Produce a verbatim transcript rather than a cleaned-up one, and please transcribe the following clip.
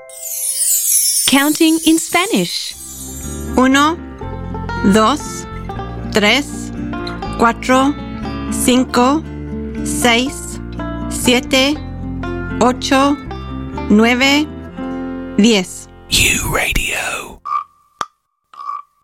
Counting in Spanish. Uno, dos, tres, cuatro, cinco, seis, siete, ocho, nueve, diez. U Radio.